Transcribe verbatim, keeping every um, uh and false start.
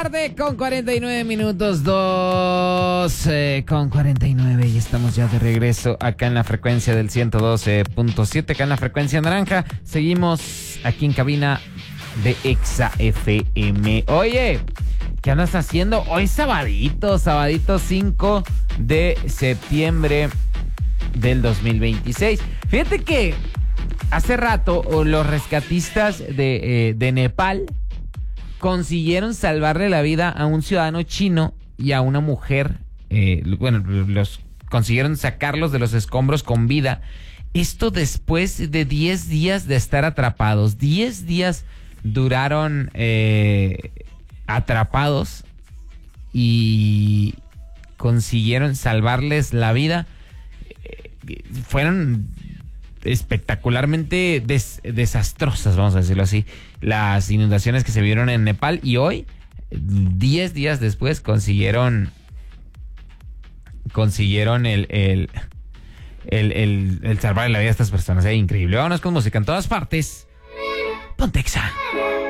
tarde con cuarenta y nueve minutos, doce con cuarenta y nueve, y estamos ya de regreso acá en la frecuencia del ciento doce punto siete, acá en la frecuencia naranja. Seguimos aquí en cabina de Exa F M. Oye, ¿qué andas haciendo? Hoy sabadito, sabadito cinco de septiembre del dos mil veintiséis. Fíjate que hace rato los rescatistas de, eh, de Nepal consiguieron salvarle la vida a un ciudadano chino y a una mujer. Eh, bueno, los consiguieron sacarlos de los escombros con vida. Esto después de diez días de estar atrapados. diez días duraron eh, atrapados y consiguieron salvarles la vida. Eh, fueron espectacularmente des- desastrosas, vamos a decirlo así, las inundaciones que se vieron en Nepal, y hoy, diez días después, consiguieron consiguieron el el, el, el, el salvar la vida a estas personas. Es increíble. Vámonos con música en todas partes. Ponte Exa.